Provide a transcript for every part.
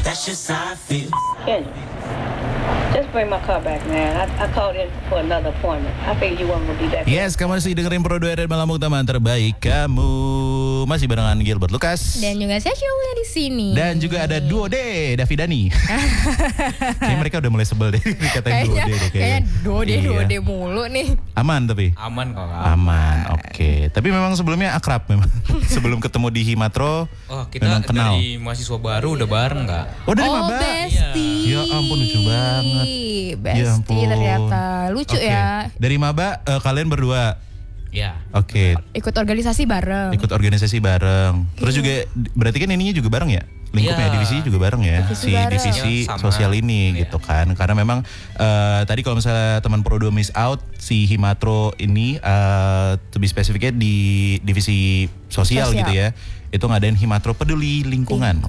That's just how I feel. Kendra, just bring my car back, man. I called in for another appointment. I figured you weren't gonna be back. Yes, kamu masih dengerin Pro 2 dan Malam Utama terbaik kamu. Masih barengan Gilbert Lucas. Dan juga saya Julia di sini. Dan juga ada Duo D, Davidani. Kayaknya mereka udah mulai sebel deh dikatain Duo D deh kayaknya Duo Iya. D mulu nih. Aman tapi? Aman kok. Aman, oke. Tapi memang sebelumnya akrab memang. Sebelum ketemu di Himatro, Oh, kita memang kenal. dari mahasiswa baru udah bareng nggak? Oh, dari Maba? Bestie. Ya ampun, lucu banget. Bestie Ya ampun. ternyata. Lucu Oke. ya. Dari Maba kalian berdua. Ya. Oke. Ikut organisasi bareng. Ikut organisasi bareng. Terus juga berarti kan ininya juga bareng ya? Lingkupnya Iya. divisinya juga bareng ya, Divisi si bareng. divisi Iya, sama. sosial ini Iya. gitu kan. Karena memang tadi kalau misalnya teman Pro 2 miss out, si Himatro ini lebih spesifiknya di divisi sosial gitu ya. Itu ngadain Himatro Peduli Lingkungan.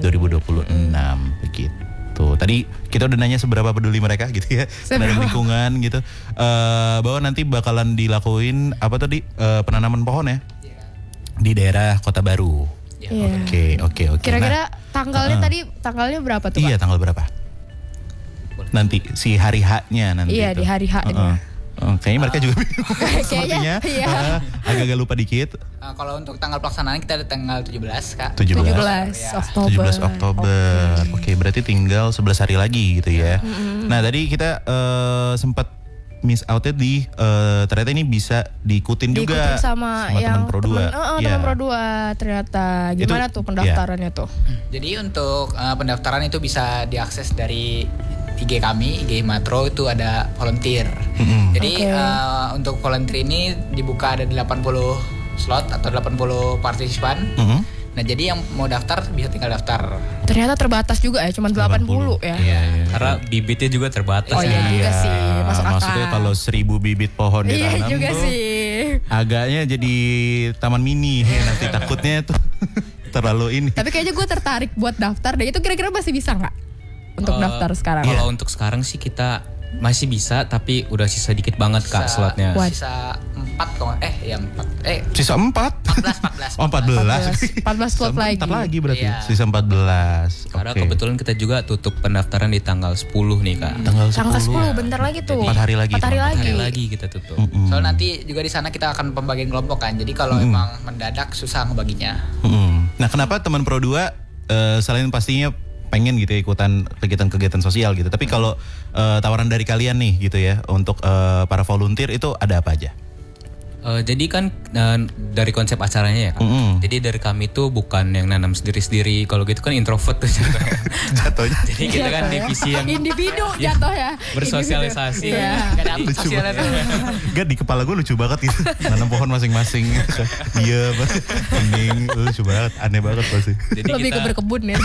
2026 begitu. Tadi kita udah nanya seberapa peduli mereka gitu ya terhadap lingkungan gitu. Bahwa nanti bakalan dilakuin apa tadi penanaman pohon ya di daerah Kota Baru. Iya. Oke. Kira-kira Nah, tanggalnya berapa tuh, iya, Pak? tanggal berapa? Nanti si hari H-nya nanti. Iya, itu. di hari H-nya. Kayaknya mereka juga Kayaknya, iya. agak-agak lupa dikit. Kalau untuk tanggal pelaksanaan kita ada tanggal 17, Kak. 17 Oktober. 17 Oktober. Oke, berarti tinggal 11 hari lagi gitu ya. Nah, tadi kita sempat miss outnya di ternyata ini bisa diikutin juga sama yang teman Pro 2. teman Pro 2 ternyata. Gimana Itu, tuh pendaftarannya tuh? Jadi untuk pendaftaran itu bisa diakses dari IG kami, IG Himatro, itu ada volunteer. Jadi untuk volunteer ini dibuka ada 80 slot atau 80 partisipan. Nah, jadi yang mau daftar bisa tinggal daftar. Ternyata terbatas juga ya, cuma 80 ya. Iya. Karena bibitnya juga terbatas. Oh iya juga sih, masuk akal. Maksudnya kalau 1000 bibit pohon Iya ditanam juga tuh sih. agaknya jadi taman mini ya, nanti takutnya tuh terlalu ini. Tapi kayaknya gue tertarik buat daftar deh. Itu kira-kira masih bisa nggak untuk daftar sekarang? Kalau untuk sekarang sih kita masih bisa, tapi udah sisa dikit banget Kak slotnya. Sisa 4 kok. Sisa 4? 14. Oh 14. 14 slot lagi. Bentar lagi berarti. Iya. Sisa 14. Karena Oke. kebetulan kita juga tutup pendaftaran di tanggal 10 nih Kak. Tanggal 10. Tanggal 10 bentar lagi tuh. 4 hari lagi. 4 hari teman-teman. lagi. Hari lagi kita tutup. Soalnya nanti juga di sana kita akan pembagian kelompok kan. Jadi kalau emang mendadak susah ngebaginya. Nah, kenapa teman Pro 2 selain pastinya pengen gitu ya ikutan kegiatan-kegiatan sosial gitu. Tapi kalau tawaran dari kalian nih gitu ya untuk para volunteer itu ada apa aja? Jadi kan dari konsep acaranya ya Kak. Jadi dari kami tuh bukan yang nanam sendiri-sendiri. Kalau gitu kan introvert tuh Jatuhnya. Jadi kita kan divisi yang Individu jatuh ya. bersosialisasi. Iya. Gak ada Lucu sosialnya tuh. Gak, di kepala gue lucu banget gitu. Nanam pohon masing-masing. Iya, hening, lucu banget, aneh banget pasti. Jadi Lebih ke kita berkebun ya.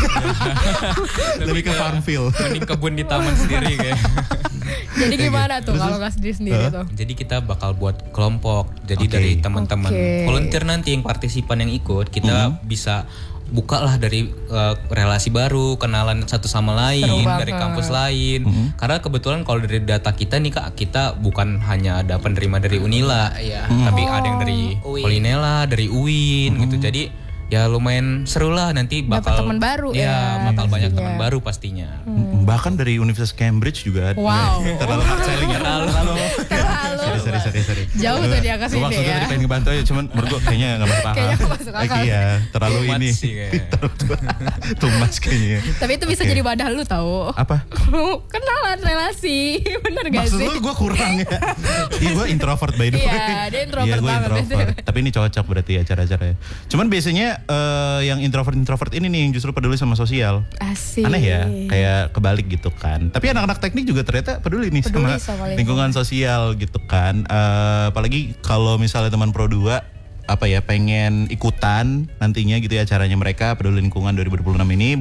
Lebih ke farmville. mending kebun di taman sendiri kayak. Jadi gimana tuh kalau nggak sendiri-sendiri tuh? Jadi kita bakal buat kelompok. Jadi Oke. dari teman-teman Oke. volunteer nanti yang partisipan yang ikut, kita bisa buka lah dari relasi baru, kenalan satu sama lain Seru dari banget. kampus lain. Karena kebetulan kalau dari data kita nih Kak, kita bukan hanya ada penerima dari Unila, tapi ada yang dari UIN. Polinela, dari UIN gitu. Jadi ya lumayan seru lah nanti bakal Dapat teman baru ya, bakal banyak pastinya. teman baru pastinya. Bahkan dari Universitas Cambridge juga ada. Wow. Terlalu hard selling ya. Terlalu. Sorry. Jauh tuh dia ke sini Maksudnya ya. tadi pengen ngebantu aja, cuman menurut gue kayaknya gak masuk akal. Kayaknya nggak masuk akal. Iya, terlalu Too much ini. sih kayaknya. Too much kayaknya. Tapi itu bisa Oke. jadi wadah lu tahu. Apa? Kenalan relasi. Bener gak Maksud sih? lu gue kurang ya? Iya, gue introvert by the way. Iya, dia introvert Iya, gue banget. introvert. Tapi ini cocok berarti acara-acaranya. Cuman biasanya yang introvert ini nih yang justru peduli sama sosial. Asik. Aneh ya, kayak kebalik gitu kan. Tapi anak-anak teknik juga ternyata peduli nih Peduli sama sama lingkungan sosial gitu kan. Apalagi kalau misalnya teman Pro 2 pengen ikutan nantinya gitu ya acaranya mereka peduli lingkungan 2026 ini.